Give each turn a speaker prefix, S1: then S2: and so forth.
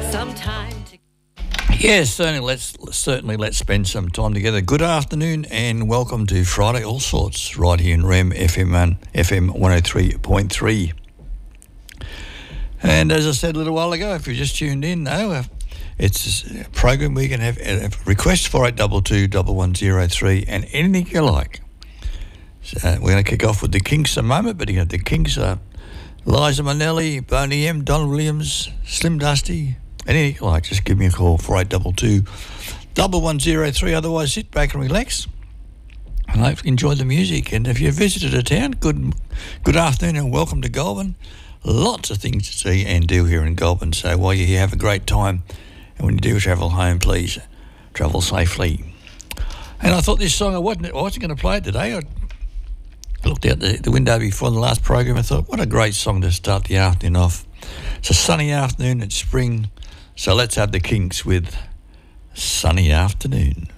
S1: some time to...
S2: Yes, certainly let's spend some time together. Good afternoon and welcome to Friday All Sorts right here in REM FM 103.3. And as I said a little while ago, if you just tuned in, it's a program where you can have requests 4822 1103 and anything you like. So we're going to kick off with the Kinks in a moment, but you have the Kinks are Liza Minnelli, Boney M, Don Williams, Slim Dusty, anything you like. Just give me a call, 4822 1103. Otherwise, sit back and relax and hopefully enjoy the music. And if you've visited a town, good afternoon and welcome to Goulburn. Lots of things to see and do here in Goulburn. So while you're here, have a great time. And when you do travel home, please travel safely. And I thought this song, I wasn't going to play it today. I looked out the window before the last program and thought, what a great song to start the afternoon off. It's a sunny afternoon, it's spring, so let's have the Kinks with Sunny Afternoon.